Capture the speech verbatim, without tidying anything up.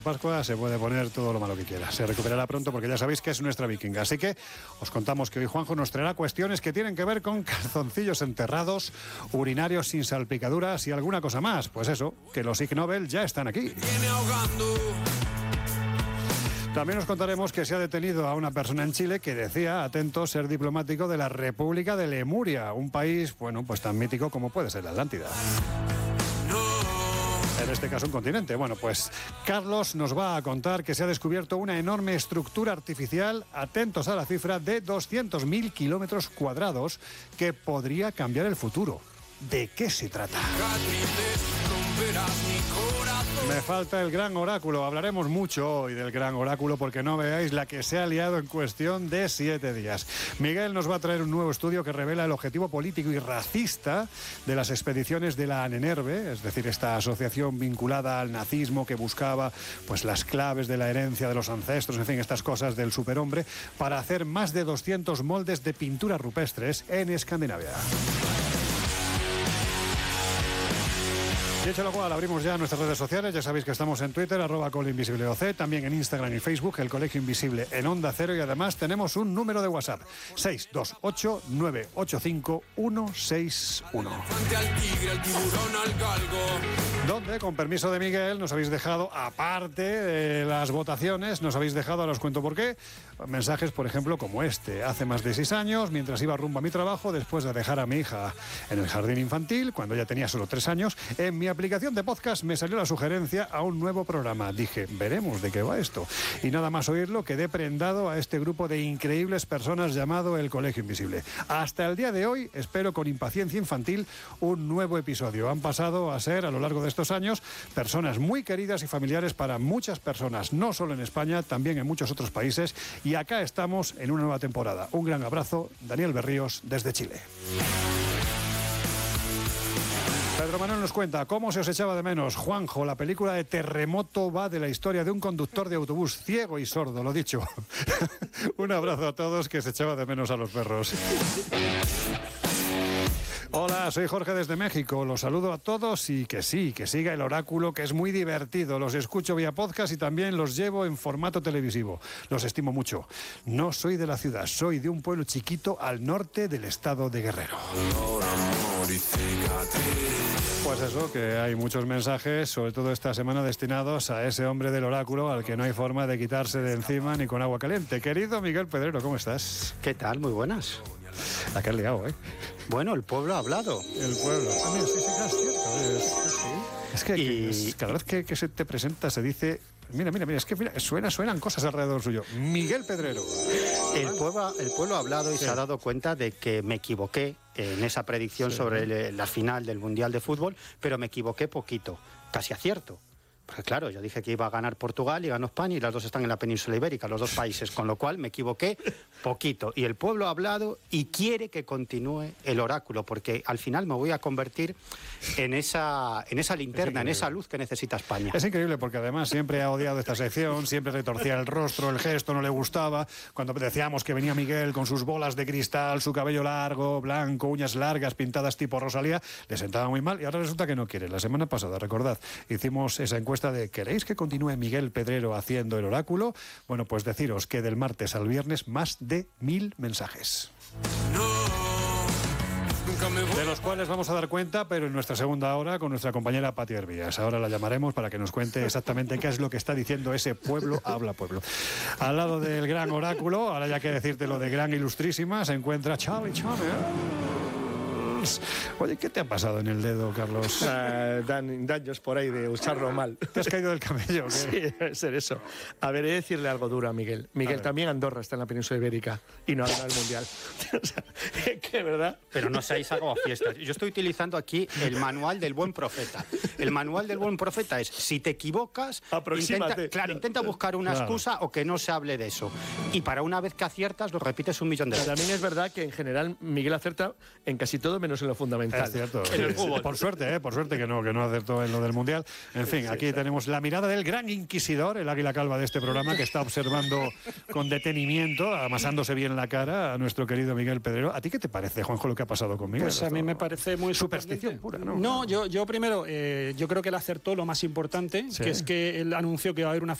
Pascua se puede poner todo lo malo que quiera. Se recuperará pronto porque ya sabéis que es nuestra vikinga. Así que os contamos que hoy Juanjo nos traerá cuestiones que tienen que ver con calzoncillos enterrados, urinarios sin salpicaduras y alguna cosa más. Pues eso, que los Ig Nobel ya están aquí. También os contaremos que se ha detenido a una persona en Chile que decía, atento, ser diplomático de la República de Lemuria, un país, bueno, pues tan mítico como puede ser la Atlántida. En este caso un continente. Bueno, pues Carlos nos va a contar que se ha descubierto una enorme estructura artificial, atentos a la cifra, de doscientos mil kilómetros cuadrados que podría cambiar el futuro. ¿De qué se trata? Me falta el gran oráculo. Hablaremos mucho hoy del gran oráculo porque no veáis la que se ha liado en cuestión de siete días. Miguel nos va a traer un nuevo estudio que revela el objetivo político y racista de las expediciones de la ANENERVE, es decir, esta asociación vinculada al nazismo que buscaba pues las claves de la herencia de los ancestros, en fin, estas cosas del superhombre, para hacer más de doscientos moldes de pinturas rupestres en Escandinavia. Dicho lo cual, abrimos ya nuestras redes sociales. Ya sabéis que estamos en Twitter, arroba colinvisibleoc, también en Instagram y Facebook, el Colegio Invisible en Onda Cero, y además tenemos un número de WhatsApp, seis dos ocho nueve ocho cinco uno seis uno. Donde, con permiso de Miguel, nos habéis dejado, aparte de las votaciones, nos habéis dejado, ahora os cuento por qué, mensajes, por ejemplo, como este. Hace más de seis años, mientras iba rumbo a mi trabajo, después de dejar a mi hija en el jardín infantil, cuando ella tenía solo tres años, en mi aplicación de podcast me salió la sugerencia a un nuevo programa. Dije, veremos de qué va esto. Y nada más oírlo, quedé prendado a este grupo de increíbles personas llamado El Colegio Invisible. Hasta el día de hoy, espero con impaciencia infantil un nuevo episodio. Han pasado a ser, a lo largo de estos años, personas muy queridas y familiares para muchas personas, no solo en España, también en muchos otros países. Y acá estamos en una nueva temporada. Un gran abrazo, Daniel Berríos, desde Chile. Pedro Manuel nos cuenta cómo se os echaba de menos. Juanjo, la película de Terremoto va de la historia de un conductor de autobús ciego y sordo, lo dicho. Un abrazo a todos, que se echaba de menos a los perros. Hola, soy Jorge desde México. Los saludo a todos y que sí, que siga el oráculo, que es muy divertido. Los escucho vía podcast y también los llevo en formato televisivo. Los estimo mucho. No soy de la ciudad, soy de un pueblo chiquito al norte del estado de Guerrero. Pues eso, que hay muchos mensajes, sobre todo esta semana, destinados a ese hombre del oráculo al que no hay forma de quitarse de encima ni con agua caliente. Querido Miguel Pedrero, ¿cómo estás? ¿Qué tal? Muy buenas. La que has liado, ¿eh? Bueno, el pueblo ha hablado. El pueblo. Ah, mira, sí, sí, claro, es cierto. Es, sí. es que, y... que es, cada vez que, que se te presenta se dice... Mira, mira, mira, es que mira, suena, suenan cosas alrededor suyo. Miguel Pedrero. El pueblo, el pueblo ha hablado y sí. Se ha dado cuenta de que me equivoqué en esa predicción sí. sobre el, la final del Mundial de Fútbol, pero me equivoqué poquito, casi acierto. Porque claro, yo dije que iba a ganar Portugal y ganó España y las dos están en la península ibérica, los dos países, con lo cual me equivoqué poquito. Y el pueblo ha hablado y quiere que continúe el oráculo, porque al final me voy a convertir en esa, en esa linterna, en esa luz que necesita España. Es increíble porque además siempre ha odiado esta sección, siempre retorcía el rostro, el gesto no le gustaba. Cuando decíamos que venía Miguel con sus bolas de cristal, su cabello largo, blanco, uñas largas, pintadas tipo Rosalía, le sentaba muy mal y ahora resulta que no quiere. La semana pasada, recordad, hicimos esa encuesta de ¿queréis que continúe Miguel Pedrero haciendo el oráculo? Bueno, pues deciros que del martes al viernes más de mil mensajes. De los cuales vamos a dar cuenta, pero en nuestra segunda hora con nuestra compañera Pati Hervías. Ahora la llamaremos para que nos cuente exactamente qué es lo que está diciendo ese pueblo habla pueblo. Al lado del gran oráculo, ahora ya que decirte lo de gran ilustrísima, se encuentra Charlie Charlie. Oye, ¿qué te ha pasado en el dedo, Carlos? Uh, dan, daños por ahí de usarlo mal. ¿Te has caído del camello? ¿Qué? Sí, debe ser eso. A ver, he de decirle algo duro a Miguel. Miguel, también Andorra está en la península ibérica y no ha ganado el Mundial. O sea, ¿qué, verdad? Pero no seáis algo a fiestas. Yo estoy utilizando aquí el manual del buen profeta. El manual del buen profeta es, si te equivocas, intenta, claro, intenta buscar una claro. excusa o que no se hable de eso. Y para una vez que aciertas, lo repites un millón de veces. Pero también es verdad que en general Miguel acerta en casi todo menos menos en lo fundamental. Es cierto. En el fútbol. Por suerte, ¿eh? Por suerte que no, que no acertó en lo del Mundial. En fin, aquí sí, tenemos la mirada del gran inquisidor, el águila calva de este programa, que está observando con detenimiento, amasándose bien la cara a nuestro querido Miguel Pedrero. ¿A ti qué te parece, Juanjo, lo que ha pasado con Miguel? Pues a mí me parece muy superstición pura, ¿no? No, yo, yo primero, eh, yo creo que él acertó lo más importante, sí, que es que él anunció que va a haber una